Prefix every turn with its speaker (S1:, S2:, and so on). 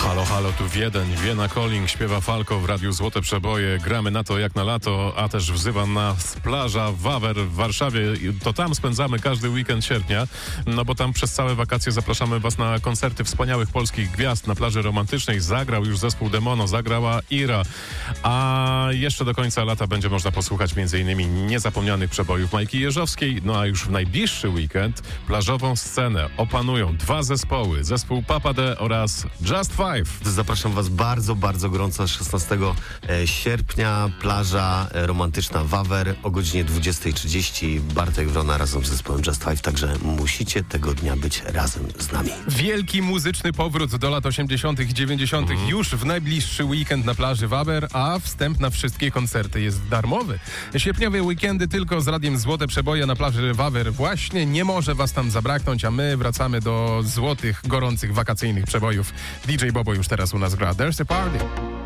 S1: Halo, halo, tu Wiedeń, Wiena Calling, śpiewa Falco w Radiu Złote Przeboje. Gramy na to jak na lato, a też wzywa nas plaża Wawer w Warszawie. To tam spędzamy każdy weekend sierpnia, no bo tam przez całe wakacje zapraszamy was na koncerty wspaniałych polskich gwiazd na plaży romantycznej. Zagrał już zespół Demono, zagrała Ira, a jeszcze do końca lata będzie można posłuchać m.in. niezapomnianych przebojów Majki Jeżowskiej. No a już w najbliższy weekend plażową scenę opanują dwa zespoły. Zespół Papa D oraz Just Five.
S2: Zapraszam was bardzo, bardzo gorąco 16 sierpnia. Plaża romantyczna Wawer o godzinie 20:30. Bartek Wrona razem z zespołem Just Five, także musicie tego dnia być razem z nami.
S3: Wielki muzyczny powrót do lat 80. i 90. już w najbliższy weekend na plaży Wawer, a wstęp na wszystkie koncerty jest darmowy. Sierpniowe weekendy tylko z Radiem Złote Przeboje na plaży Wawer właśnie. Nie może was tam zabraknąć, a my wracamy do złotych, gorących, wakacyjnych przebojów. DJ Bobo już teraz u nas gra There's a Party.